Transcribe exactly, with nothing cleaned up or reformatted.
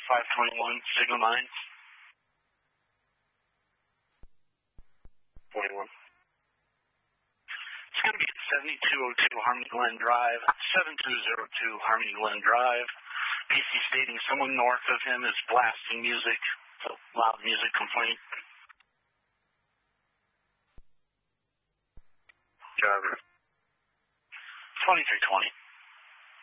five twenty-one, Sigma Mines. twenty-one. It's going to be at seventy-two oh two Harmony Glen Drive, seven two zero two Harmony Glen Drive. P C stating someone north of him is blasting music. So loud music complaint. Driver. twenty-three twenty.